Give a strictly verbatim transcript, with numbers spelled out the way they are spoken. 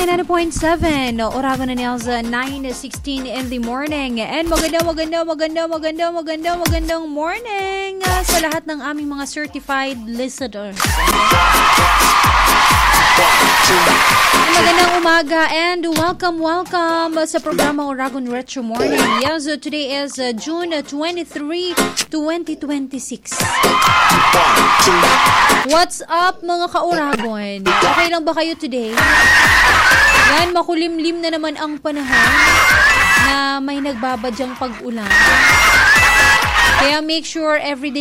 ninety point seven, Oragon na niya sa nine sixteen in the morning. And maganda, maganda, maganda, maganda, maganda, magandang morning uh, sa lahat ng aming mga certified listeners. Magandang umaga and welcome, welcome sa programa Oragon Retro Morning. Yes, uh, today is uh, June twenty-third, twenty twenty-six. What's up mga ka-Oragon? Okay lang ba kayo today? Yan, makulimlim na naman ang panahon na may nagbabadyang pag-ulan. Kaya make sure everyday